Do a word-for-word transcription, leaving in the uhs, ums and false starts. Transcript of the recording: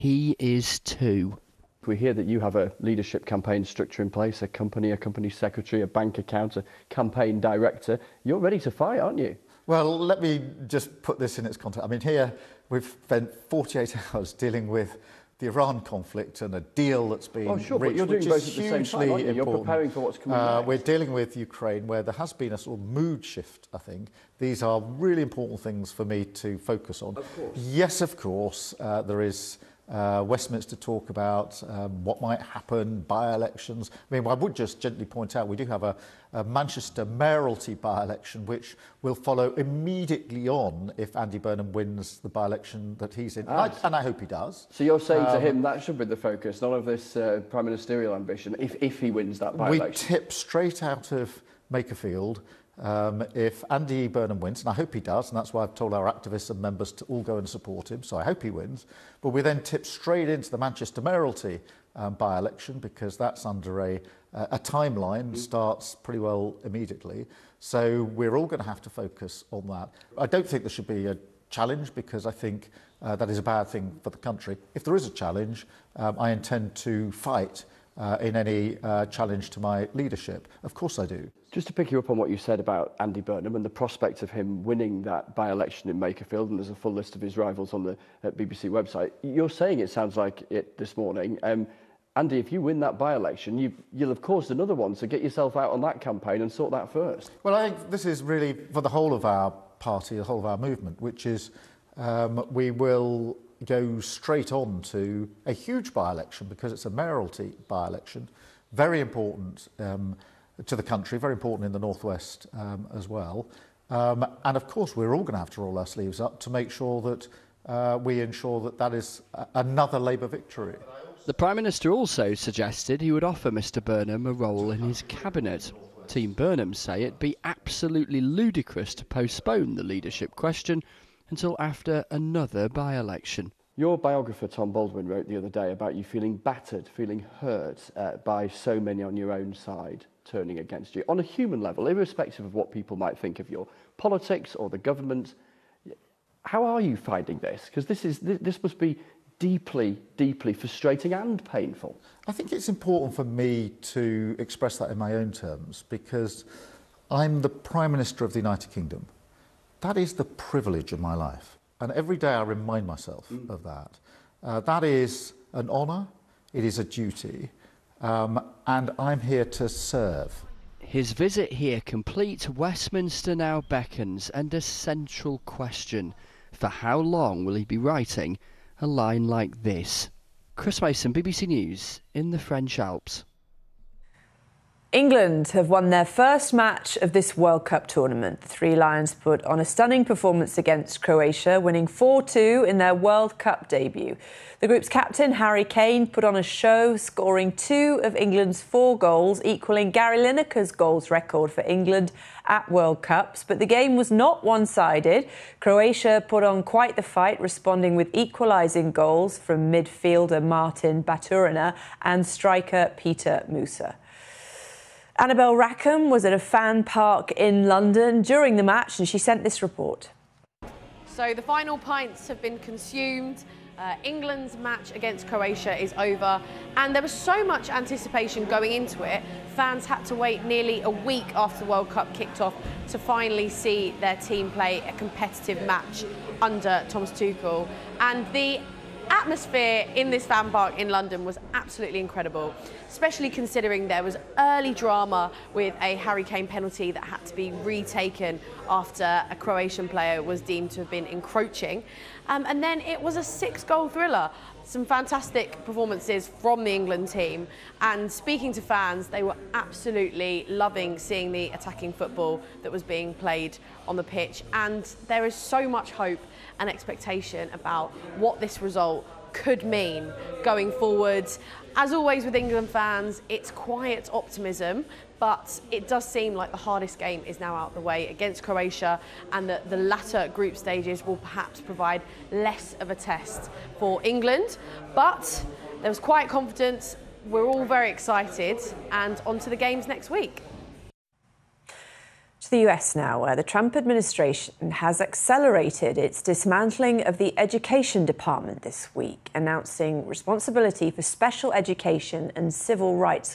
He is too. We hear that you have a leadership campaign structure in place, a company, a company secretary, a bank account, a campaign director. You're ready to fight, aren't you? Well, let me just put this in its context. I mean, here we've spent forty-eight hours dealing with the Iran conflict and a deal that's been oh, sure, reached, but you're which doing is both at the same hugely time, aren't you? You're important. preparing for what's coming uh, next. We're dealing with Ukraine, where there has been a sort of mood shift, I think. These are really important things for me to focus on. Of course. Yes, of course, uh, there is Uh, Westminster talk about um, what might happen, by-elections. I mean, I would just gently point out we do have a, a Manchester mayoralty by-election which will follow immediately on if Andy Burnham wins the by-election that he's in, Ah. and, I, and I hope he does. So you're saying um, to him that should be the focus, none of this uh, prime ministerial ambition, if, if he wins that by-election? We tip straight out of Makerfield. Um, if Andy Burnham wins, and I hope he does, and that's why I've told our activists and members to all go and support him, so I hope he wins, but we then tip straight into the Manchester mayoralty um, by-election, because that's under a, a timeline, starts pretty well immediately. So we're all going to have to focus on that. I don't think there should be a challenge, because I think uh, that is a bad thing for the country. If there is a challenge, um, I intend to fight Uh, in any uh, challenge to my leadership. Of course I do. Just to pick you up on what you said about Andy Burnham and the prospect of him winning that by-election in Makerfield, and there's a full list of his rivals on the uh, B B C website. You're saying, it sounds like it this morning, um, Andy, if you win that by-election, you, you'll have caused another one, so get yourself out on that campaign and sort that first. Well, I think this is really for the whole of our party, the whole of our movement, which is um, we will go straight on to a huge by-election, because it's a mayoralty by-election, very important um, to the country, very important in the northwest um, as well. Um, and of course, we're all going to have to roll our sleeves up to make sure that uh, we ensure that that is a another Labour victory. The Prime Minister also suggested he would offer Mr Burnham a role in his cabinet. Team Burnham say it'd be absolutely ludicrous to postpone the leadership question until after another by-election. Your biographer, Tom Baldwin, wrote the other day about you feeling battered, feeling hurt uh, by so many on your own side turning against you. On a human level, irrespective of what people might think of your politics or the government, how are you finding this? Because this, is, this, this must be deeply, deeply frustrating and painful. I think it's important for me to express that in my own terms, because I'm the Prime Minister of the United Kingdom. That is the privilege of my life. And every day I remind myself mm. of that. Uh, that is an honour, it is a duty, um, and I'm here to serve. His visit here complete, Westminster now beckons, and a central question: for how long will he be writing a line like this? Chris Mason, B B C News, in the French Alps. England have won their first match of this World Cup tournament. The Three Lions put on a stunning performance against Croatia, winning four two in their World Cup debut. The group's captain, Harry Kane, put on a show, scoring two of England's four goals, equalling Gary Lineker's goals record for England at World Cups. But the game was not one-sided. Croatia put on quite the fight, responding with equalising goals from midfielder Martin Baturina and striker Peter Musa. Annabelle Rackham was at a fan park in London during the match, and she sent this report. So the final pints have been consumed. Uh, England's match against Croatia is over, and there was so much anticipation going into it. Fans had to wait nearly a week after the World Cup kicked off to finally see their team play a competitive match under Thomas Tuchel. And the atmosphere in this fan park in London was absolutely incredible, especially considering there was early drama with a Harry Kane penalty that had to be retaken after a Croatian player was deemed to have been encroaching. Um, and then it was a six-goal thriller. Some fantastic performances from the England team, and speaking to fans, they were absolutely loving seeing the attacking football that was being played on the pitch, and there is so much hope and expectation about what this result could mean going forward. As always with England fans, it's quiet optimism, but it does seem like the hardest game is now out of the way against Croatia, and that the latter group stages will perhaps provide less of a test for England. But there was quiet confidence, we're all very excited, and on to the games next week. To the U S now, where the Trump administration has accelerated its dismantling of the Education Department this week, announcing responsibility for special education and civil rights